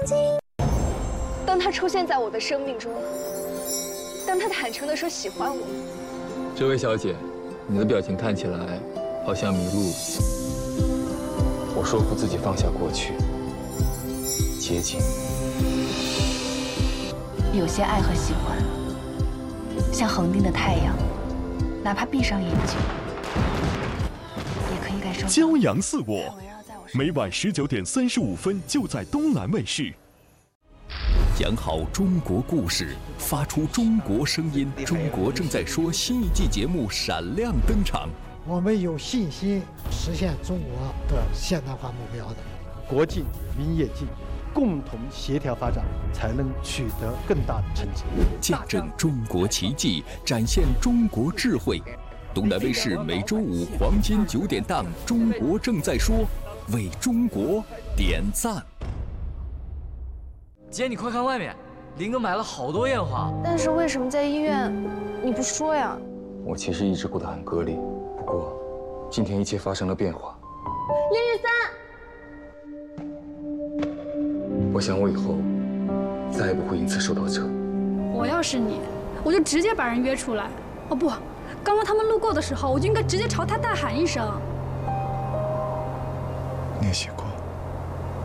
当他出现在我的生命中，当他坦诚地说喜欢我， 这位小姐，你的表情看起来好像迷路了。 我说服自己放下过去，接近。 有些爱和喜欢，像恒定的太阳，哪怕闭上眼睛，也可以感受到。 骄阳似我，每晚19:35就在东南卫视。 讲好中国故事，发出中国声音。中国正在说新一季节目闪亮登场。 我们有信心实现中国的现代化目标的。 国进民业进，共同协调发展，才能取得更大的成绩。 见证中国奇迹，展现中国智慧。东南卫视每周五黄金9点档《中国正在说》，为中国点赞。 姐，你快看外面，林哥买了好多烟花。 但是为什么在医院你不说呀？ 我其实一直过得很割裂，不过今天一切发生了变化。 林13， 我想我以后再也不会因此受到折磨。 我要是你，我就直接把人约出来。哦不，刚刚他们路过的时候，我就应该直接朝他大喊一声。 聂喜国。